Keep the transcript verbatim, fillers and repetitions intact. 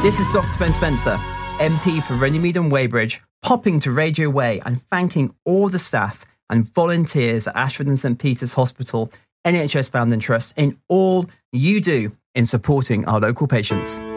This is Doctor Ben Spencer, M P for Runnymede and Weybridge, popping to Radio Way and thanking all the staff and volunteers at Ashford and St Peter's Hospital, N H S Founding Trust, in all you do in supporting our local patients.